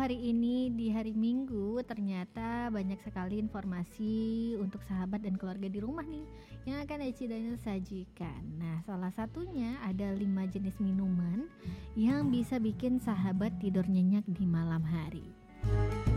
hari ini di hari Minggu ternyata banyak sekali informasi untuk sahabat dan keluarga di rumah nih yang akan Eci Daniel sajikan. Nah, salah satunya ada 5 jenis minuman yang bisa bikin sahabat tidur nyenyak di malam hari.